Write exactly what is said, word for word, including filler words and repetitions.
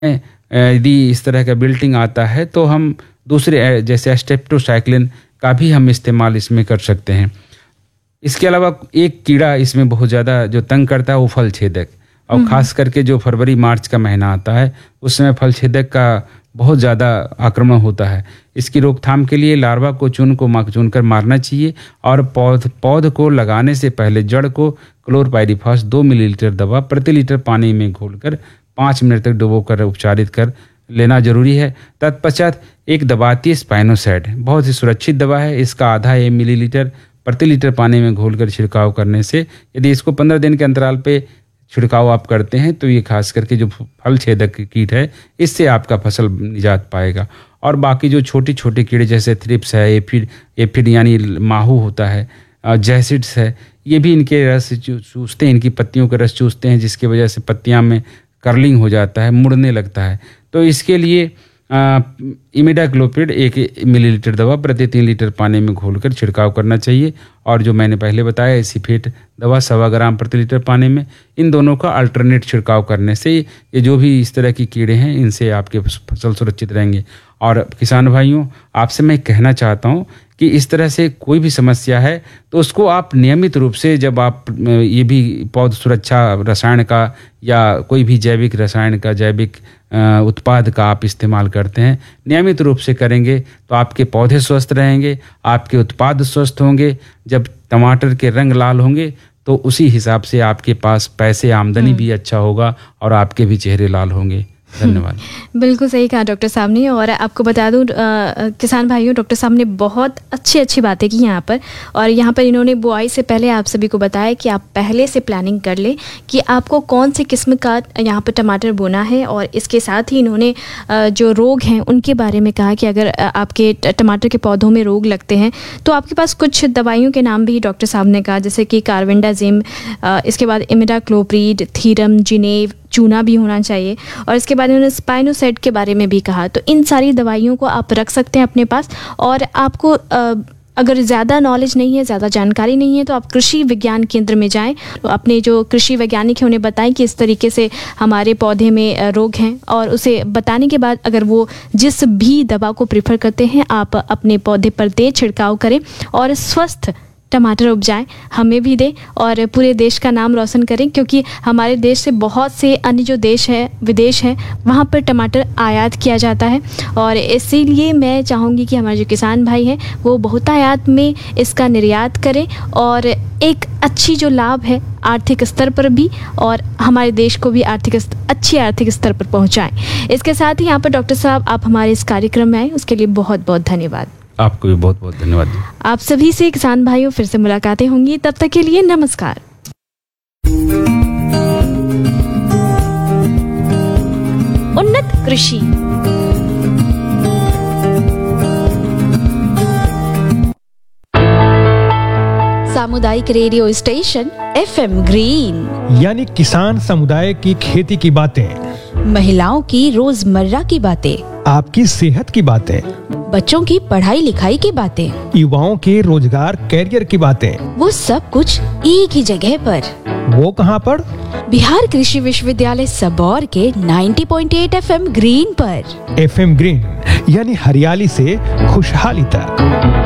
यदि इस तरह का बिल्टिंग आता है तो हम दूसरे जैसे स्टेप्टोसाइक्लिन का भी हम इस्तेमाल इसमें कर सकते हैं। इसके अलावा एक कीड़ा इसमें बहुत ज़्यादा जो तंग करता है वो फल छेदक, और ख़ास करके जो फरवरी मार्च का महीना आता है उस समय फल छेदक का बहुत ज़्यादा आक्रमण होता है। इसकी रोकथाम के लिए लार्वा को चून को चुन कर मारना चाहिए, और पौध पौध को लगाने से पहले जड़ को क्लोरपाइरिफॉस दो मिलीलीटर दवा प्रति लीटर पानी में घोलकर पाँच मिनट तक डुबो कर उपचारित कर लेना जरूरी है। तत्पश्चात एक दवा आती है स्पाइनोसैड, बहुत ही सुरक्षित दवा है। इसका आधा एक मिलीलीटर प्रति लीटर पानी में घोलकर छिड़काव करने से, यदि इसको पंद्रह दिन के अंतराल पे छिड़काव आप करते हैं तो ये खास करके जो फल छेदक कीट है इससे आपका फसल निजात पाएगा। और बाकी जो छोटी छोटी कीड़े जैसे थ्रिप्स है, एफिड एफिड यानी माहू होता है, जैसिड्स है, ये भी इनके रस चूसते हैं, इनकी पत्तियों का रस चूसते हैं, जिसकी वजह से पत्तियां में कर्लिंग हो जाता है, मुड़ने लगता है। तो इसके लिए इमिडाक्लोप्रिड एक मिलीलीटर दवा प्रति तीन लीटर पानी में घोलकर छिड़काव करना चाहिए। और जो मैंने पहले बताया एसीफेट दवा सवा ग्राम प्रति लीटर पानी में, इन दोनों का अल्टरनेट छिड़काव करने से ये जो भी इस तरह की कीड़े हैं इनसे आपके फसल सुरक्षित रहेंगे। और किसान भाइयों, आपसे मैं कहना चाहता हूँ कि इस तरह से कोई भी समस्या है तो उसको आप नियमित रूप से, जब आप ये भी पौध सुरक्षा रसायन का या कोई भी जैविक रसायन का जैविक उत्पाद का आप इस्तेमाल करते हैं, नियमित रूप से करेंगे तो आपके पौधे स्वस्थ रहेंगे, आपके उत्पाद स्वस्थ होंगे। जब टमाटर के रंग लाल होंगे तो उसी हिसाब से आपके पास पैसे आमदनी भी अच्छा होगा और आपके भी चेहरे लाल होंगे। धन्यवाद। बिल्कुल सही कहा डॉक्टर साहब ने। और आपको बता दूं किसान भाइयों, डॉक्टर साहब ने बहुत अच्छी अच्छी बातें की यहाँ पर। और यहाँ पर इन्होंने बुआई से पहले आप सभी को बताया कि आप पहले से प्लानिंग कर लें कि आपको कौन सी किस्म का यहाँ पर टमाटर बोना है। और इसके साथ ही इन्होंने जो रोग हैं उनके बारे में कहा कि अगर आपके टमाटर के पौधों में रोग लगते हैं तो आपके पास कुछ दवाइयों के नाम भी डॉक्टर साहब ने कहा, जैसे कि कार्बेंडाजिम, इसके बाद इमिडाक्लोप्रिड, थीरम, जिनेव, चूना भी होना चाहिए। और इसके बाद उन्होंने स्पाइनोसैड के बारे में भी कहा। तो इन सारी दवाइयों को आप रख सकते हैं अपने पास। और आपको अगर ज़्यादा नॉलेज नहीं है, ज़्यादा जानकारी नहीं है, तो आप कृषि विज्ञान केंद्र में जाएं, तो अपने जो कृषि वैज्ञानिक हैं उन्हें बताएं कि इस तरीके से हमारे पौधे में रोग हैं। और उसे बताने के बाद अगर वो जिस भी दवा को प्रेफर करते हैं आप अपने पौधे पर दें, छिड़काव करें और स्वस्थ टमाटर उपजाएं, हमें भी दें और पूरे देश का नाम रोशन करें। क्योंकि हमारे देश से बहुत से अन्य जो देश है, विदेश है, वहाँ पर टमाटर आयात किया जाता है। और इसीलिए मैं चाहूँगी कि हमारे जो किसान भाई हैं वो बहुतायात में इसका निर्यात करें और एक अच्छी जो लाभ है आर्थिक स्तर पर भी, और हमारे देश को भी आर्थिक अच्छी आर्थिक स्तर पर पहुँचाएँ। इसके साथ ही यहाँ पर डॉक्टर साहब आप हमारे इस कार्यक्रम में आए, उसके लिए बहुत बहुत धन्यवाद। आपको भी बहुत बहुत धन्यवाद। आप सभी से किसान भाइयों फिर से मुलाकातें होंगी, तब तक के लिए नमस्कार। उन्नत कृषि, सामुदायिक रेडियो स्टेशन एफएम ग्रीन, यानी किसान समुदाय की खेती की बातें, महिलाओं की रोजमर्रा की बातें, आपकी सेहत की बातें, बच्चों की पढ़ाई लिखाई की बातें, युवाओं के रोजगार कैरियर की बातें, वो सब कुछ एक ही जगह पर। वो कहाँ पर? बिहार कृषि विश्वविद्यालय सबौर के नब्बे पॉइंट आठ एफएम ग्रीन पर। एफएम ग्रीन यानी हरियाली से खुशहाली तक।